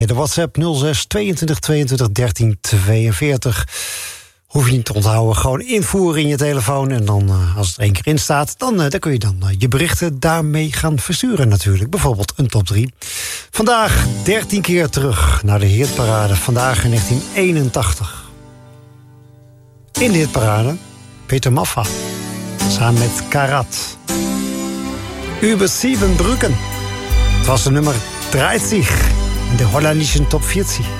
De WhatsApp 06 22 22 13 42. Hoef je niet te onthouden. Gewoon invoeren in je telefoon. En dan, als het er 1 keer in staat, dan kun je dan je berichten daarmee gaan versturen natuurlijk. Bijvoorbeeld een top 3. Vandaag 13 keer terug naar de hitparade. Vandaag in 1981. In de hitparade Peter Maffay. Samen met Karat. Über 7 Brücken. Het was de nummer 30 in de Hollandische top 40.